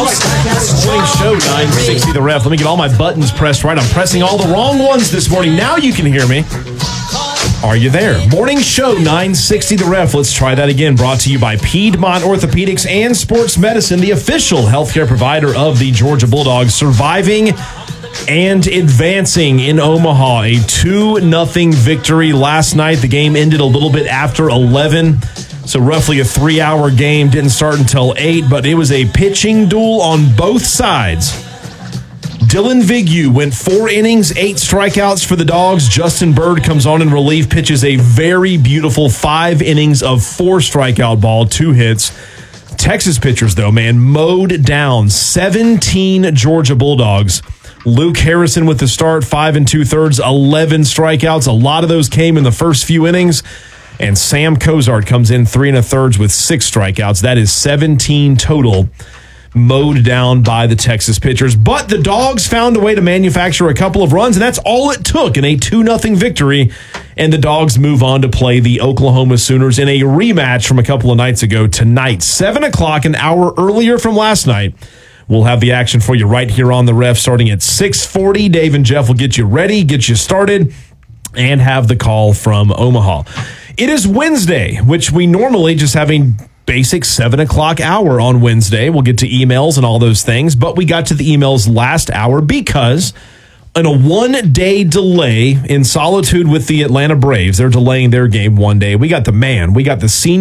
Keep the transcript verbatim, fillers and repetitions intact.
Morning show, nine sixty The Ref. Let me get all my buttons pressed right. I'm pressing all the wrong ones this morning. Now you can hear me. Are you there? Morning show, nine sixty The Ref. Let's try that again. Brought to you by Piedmont Orthopedics and Sports Medicine, the official healthcare provider of the Georgia Bulldogs, surviving and advancing in Omaha. A two nothing victory last night. The game ended a little bit after eleven. So roughly a three-hour game. Didn't start until eight, but it was a pitching duel on both sides. Dylan Vignew went four innings, eight strikeouts for the Dogs. Justin Bird comes on in relief, pitches a very beautiful five innings of four strikeout ball, two hits. Texas pitchers, though, man, mowed down seventeen Georgia Bulldogs. Luke Harrison with the start, five and two-thirds, eleven strikeouts. A lot of those came in the first few innings. And Sam Cozart comes in three and a thirds with six strikeouts. That is seventeen total mowed down by the Texas pitchers. But the Dogs found a way to manufacture a couple of runs, and that's all it took in a two nothing victory. And the Dogs move on to play the Oklahoma Sooners in a rematch from a couple of nights ago tonight. seven o'clock, an hour earlier from last night. We'll have the action for you right here on the Ref starting at six forty. Dave and Jeff will get you ready, get you started, and have the call from Omaha. It is Wednesday, which we normally just have a basic seven o'clock hour on Wednesday. We'll get to emails and all those things, but we got to the emails last hour because in a one-day delay in solitude with the Atlanta Braves, they're delaying their game one day. We got the man, we got the senior